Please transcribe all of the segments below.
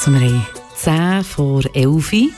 Also wir haben 10 vor 11 Uhr.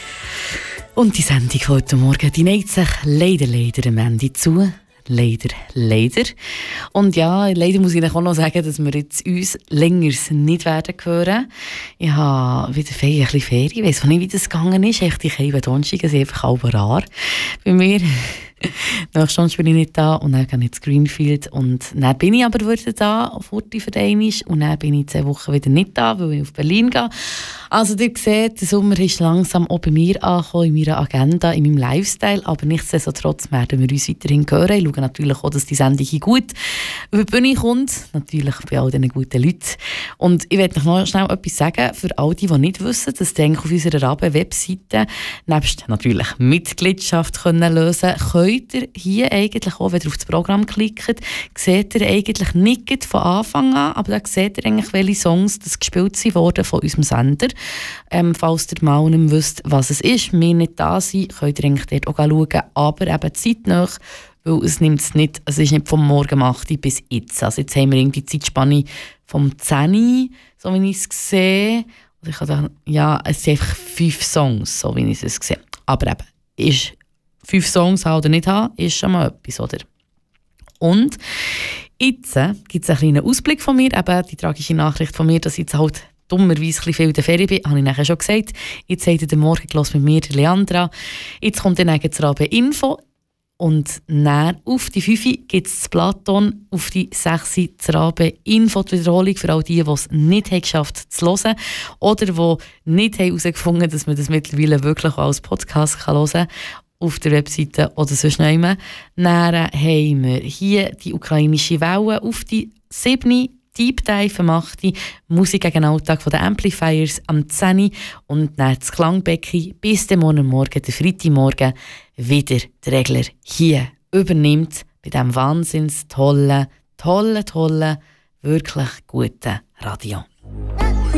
Und die Sendung von heute Morgen, die neigt sich leider am Ende zu. Leider. Und ja, leider muss ich auch noch sagen, dass wir jetzt uns länger nicht werden hören. Ich habe wieder ein bisschen Ferien. Ich weiss nicht, wie das gegangen ist. Echt, die Donnerstag sind einfach halb rar bei mir. Nach Stunde bin ich nicht da und dann gehe ich ins Greenfield und dann bin ich aber wieder da auf Urti für einmal und dann bin ich 2 Wochen wieder nicht da, weil ich auf Berlin gehe. Also ihr seht, der Sommer ist langsam auch bei mir angekommen, in meiner Agenda, in meinem Lifestyle, aber nichtsdestotrotz werden wir uns weiterhin hören. Ich schaue natürlich auch, dass die Sendung gut über die Bühne kommt, natürlich bei all diesen guten Leuten. Und ich möchte noch schnell etwas sagen, für all die nicht wissen, dass ihr auf unserer Rabe-Webseite nebst natürlich Mitgliedschaft lösen könnt ihr hier eigentlich auch, wenn ihr auf das Programm klickt, seht ihr eigentlich nicht von Anfang an, aber da seht ihr eigentlich, welche Songs das gespielt wurden von unserem Sender. Falls ihr mal nicht wisst, was es ist, wir nicht da sind, könnt ihr eigentlich dort auch schauen, aber eben zeitnah, weil es ist nicht vom Morgen um 8 Uhr bis jetzt. Also jetzt haben wir irgendwie die Zeitspanne vom 10 Uhr, so wie ich es sehe. Und ich habe es sind einfach 5 Songs, so wie ich es sehe. Aber eben, ist 5 Songs haben oder nicht haben, ist schon mal etwas, oder? Und jetzt gibt es einen kleinen Ausblick von mir, eben die tragische Nachricht von mir, dass ich jetzt halt dummerweise ein bisschen viel in der Ferien bin, habe ich nachher schon gesagt. Jetzt habt ihr den Morgen gehört mit mir, Leandra. Jetzt kommt dann das Rabe-Info. Und dann auf die 5 gibt es das Platon, auf die 6 das Rabe-Info, die Wiederholung für all die es nicht geschafft haben zu hören oder die nicht herausgefunden haben, dass man das mittlerweile wirklich auch als Podcast hören kann. Auf der Webseite oder sonst noch immer. Dann haben wir hier die ukrainische Welle auf die 7. Deep Dive am 8. Musik gegen den Alltag von den Amplifiers am 10. Und dann das Klangbecken bis dem Morgen, der Freitagmorgen, wieder der Regler hier übernimmt bei diesem wahnsinns tollen, wirklich guten Radio.